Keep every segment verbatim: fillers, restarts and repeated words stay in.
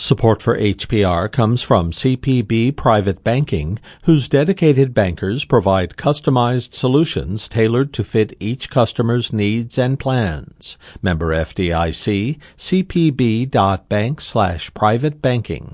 Support for H P R comes from C P B Private Banking, whose dedicated bankers provide customized solutions tailored to fit each customer's needs and plans. Member F D I C, cpb.bank slash private banking.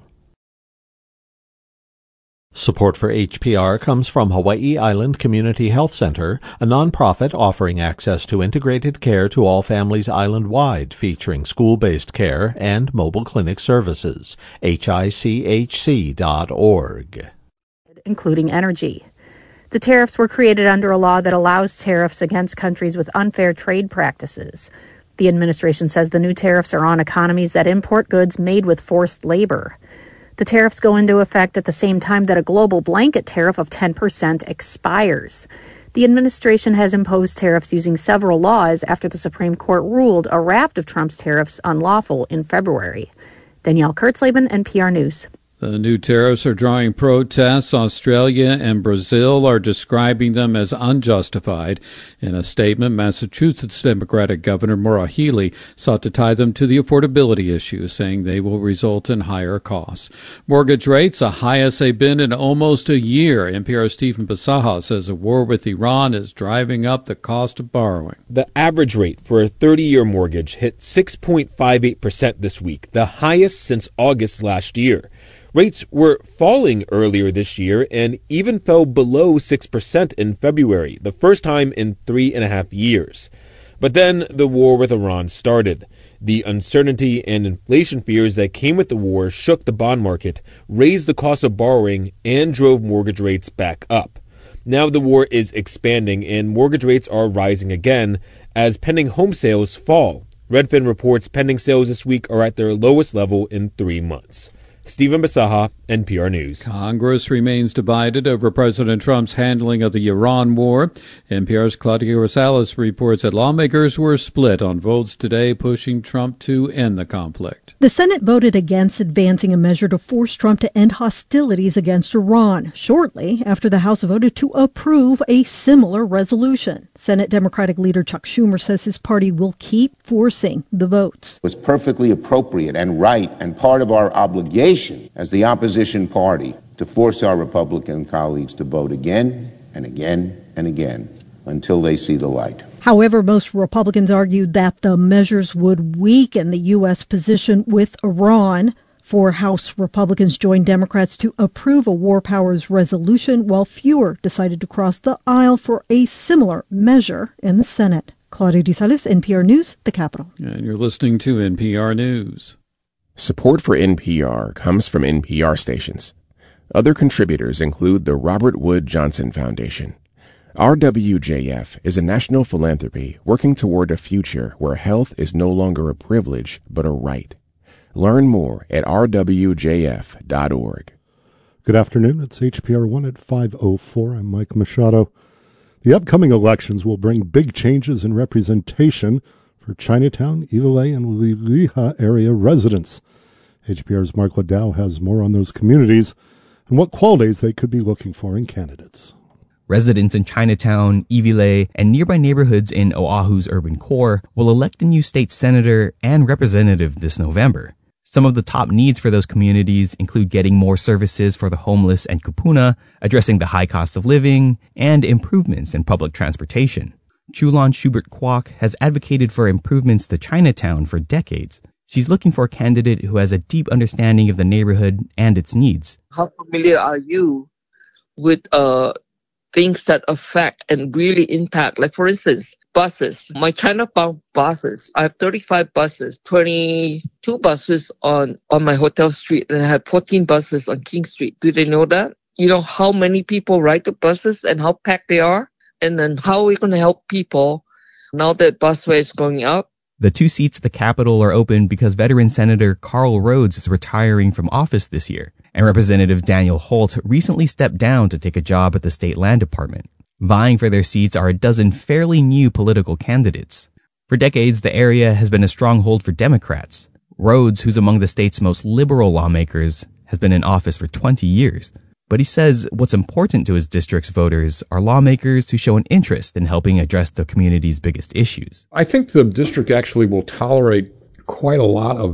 Support for H P R comes from Hawaii Island Community Health Center, a nonprofit offering access to integrated care to all families island-wide, featuring school-based care and mobile clinic services. H I C H C dot org. Including energy. The tariffs were created under a law that allows tariffs against countries with unfair trade practices. The administration says the new tariffs are on economies that import goods made with forced labor. The tariffs go into effect at the same time that a global blanket tariff of ten percent expires. The administration has imposed tariffs using several laws after the Supreme Court ruled a raft of Trump's tariffs unlawful in February. Danielle Kurtzleben, N P R News. The new tariffs are drawing protests. Australia and Brazil are describing them as unjustified. In a statement, Massachusetts Democratic Governor Maura Healey sought to tie them to the affordability issue, saying they will result in higher costs. Mortgage rates, the highest they've been in almost a year. N P R's Stephen Basaha says a war with Iran is driving up the cost of borrowing. The average rate for a thirty-year mortgage hit six point five eight percent this week, the highest since August last year. Rates were falling earlier this year and even fell below six percent in February, the first time in three and a half years. But then the war with Iran started. The uncertainty and inflation fears that came with the war shook the bond market, raised the cost of borrowing, and drove mortgage rates back up. Now the war is expanding and mortgage rates are rising again as pending home sales fall. Redfin reports pending sales this week are at their lowest level in three months. Stephen Basaha, N P R News. Congress remains divided over President Trump's handling of the Iran war. N P R's Claudia Rosales reports that lawmakers were split on votes today, pushing Trump to end the conflict. The Senate voted against advancing a measure to force Trump to end hostilities against Iran, shortly after the House voted to approve a similar resolution. Senate Democratic leader Chuck Schumer says his party will keep forcing the votes. It was perfectly appropriate and right and part of our obligation as the opposition party to force our Republican colleagues to vote again and again and again until they see the light. However, most Republicans argued that the measures would weaken the U S position with Iran. Four House Republicans joined Democrats to approve a war powers resolution, while fewer decided to cross the aisle for a similar measure in the Senate. Claudia DeSalis, N P R News, the Capitol. And you're listening to N P R News. Support for N P R comes from N P R stations. Other contributors include the Robert Wood Johnson Foundation. R W J F is a national philanthropy working toward a future where health is no longer a privilege but a right. Learn more at r w j f dot org. Good afternoon. It's H P R one at five oh four. I'm Mike Machado. The upcoming elections will bring big changes in representation for Chinatown, Iwilei, and Liliha area residents. H P R's Mark Ladow has more on those communities and what qualities they could be looking for in candidates. Residents in Chinatown, Iwilei, and nearby neighborhoods in Oahu's urban core will elect a new state senator and representative this November. Some of the top needs for those communities include getting more services for the homeless and kupuna, addressing the high cost of living, and improvements in public transportation. Chulon Schubert Kwok has advocated for improvements to Chinatown for decades. She's looking for a candidate who has a deep understanding of the neighborhood and its needs. How familiar are you with uh, things that affect and really impact, like for instance, buses? My Chinatown buses, I have thirty-five buses, twenty-two buses on, on my hotel street, and I have fourteen buses on King Street. Do they know that? You know how many people ride the buses and how packed they are? And then how are we going to help people now that busway is going up? The two seats at the Capitol are open because veteran Senator Carl Rhodes is retiring from office this year, and Representative Daniel Holt recently stepped down to take a job at the state land department. Vying for their seats are a dozen fairly new political candidates. For decades, the area has been a stronghold for Democrats. Rhodes, who's among the state's most liberal lawmakers, has been in office for twenty years. But he says what's important to his district's voters are lawmakers who show an interest in helping address the community's biggest issues. I think the district actually will tolerate quite a lot of